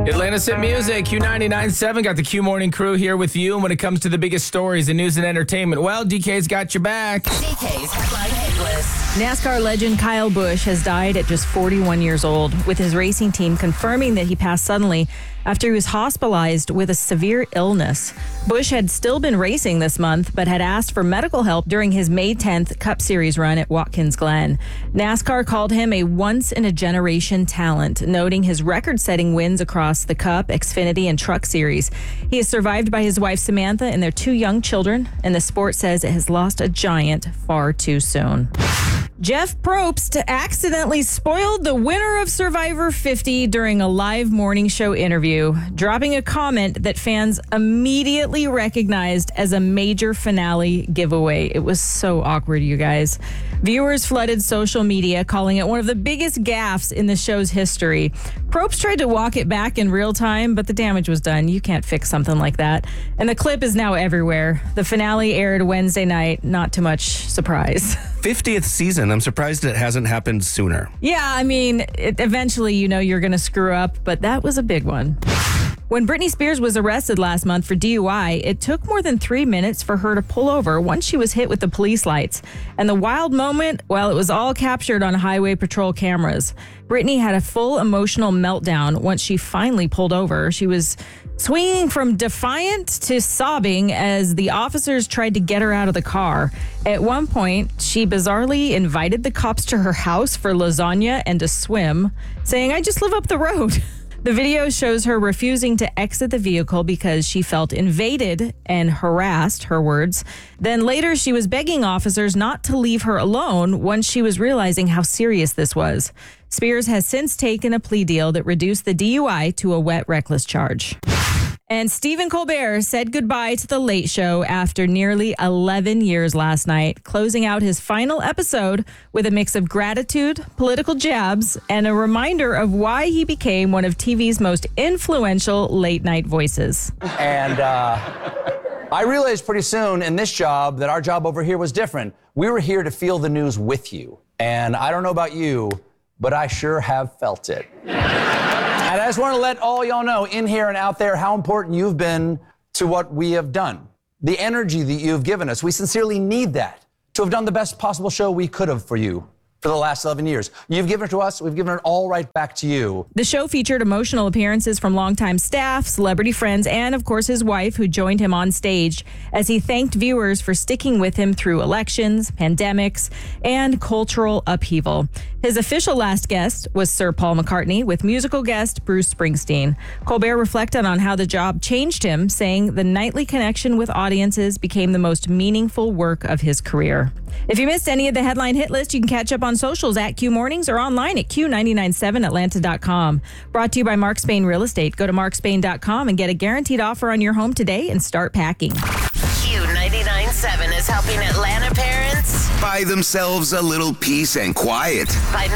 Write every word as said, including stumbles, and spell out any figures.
Atlanta's Hit Music, Q ninety-nine point seven. Got the Q Morning Crew here with you. And when it comes to the biggest stories in news and entertainment, well, D K's got your back. D K's Headline Hit List. NASCAR legend Kyle Busch has died at just forty-one years old, with his racing team confirming that he passed suddenly after he was hospitalized with a severe illness. Busch had still been racing this month, but had asked for medical help during his May tenth Cup Series run at Watkins Glen. NASCAR called him a once-in-a-generation talent, noting his record-setting wins across the Cup, Xfinity, and Truck Series. He is survived by his wife Samantha and their two young children, and the sport says it has lost a giant far too soon. Jeff Probst accidentally spoiled the winner of Survivor fifty during a live morning show interview, dropping a comment that fans immediately recognized as a major finale giveaway. It was so awkward, you guys. Viewers flooded social media, calling it one of the biggest gaffes in the show's history. Probst tried to walk it back in real time, but the damage was done. You can't fix something like that. And the clip is now everywhere. The finale aired Wednesday night. Not too much surprise. fiftieth season. I'm surprised it hasn't happened sooner. Yeah, I mean, it, eventually, you know, you're going to screw up, but that was a big one. When Britney Spears was arrested last month for D U I, it took more than three minutes for her to pull over once she was hit with the police lights. And the wild moment, well, it was all captured on highway patrol cameras. Britney had a full emotional meltdown once she finally pulled over. She was swinging from defiant to sobbing as the officers tried to get her out of the car. At one point, she bizarrely invited the cops to her house for lasagna and a swim, saying, "I just live up the road." The video shows her refusing to exit the vehicle because she felt invaded and harassed, her words. Then later, she was begging officers not to leave her alone once she was realizing how serious this was. Spears has since taken a plea deal that reduced the D U I to a wet, reckless charge. And Stephen Colbert said goodbye to The Late Show after nearly eleven years last night, closing out his final episode with a mix of gratitude, political jabs, and a reminder of why he became one of T V's most influential late-night voices. And uh, I realized pretty soon in this job that our job over here was different. We were here to feel the news with you. And I don't know about you, but I sure have felt it. And I just want to let all y'all know in here and out there how important you've been to what we have done. The energy that you've given us. We sincerely need that to have done the best possible show we could have for you for the last eleven years. You've given it to us. We've given it all right back to you. The show featured emotional appearances from longtime staff, celebrity friends, and, of course, his wife, who joined him on stage as he thanked viewers for sticking with him through elections, pandemics, and cultural upheaval. His official last guest was Sir Paul McCartney with musical guest Bruce Springsteen. Colbert reflected on how the job changed him, saying the nightly connection with audiences became the most meaningful work of his career. If you missed any of the headline hit list, you can catch up on socials at Q Mornings or online at Q nine nine seven Atlanta dot com. Brought to you by Mark Spain Real Estate. Go to mark spain dot com and get a guaranteed offer on your home today and start packing. Q ninety-nine point seven is helping Atlanta parents buy themselves a little peace and quiet. by